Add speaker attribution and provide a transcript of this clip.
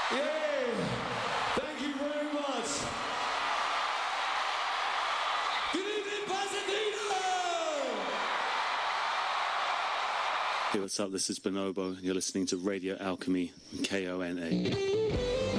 Speaker 1: Yeah, thank you very much. Good evening, Pasadena!
Speaker 2: Hey, what's up? This is Bonobo, and you're listening to Radio Alchemy on KONA.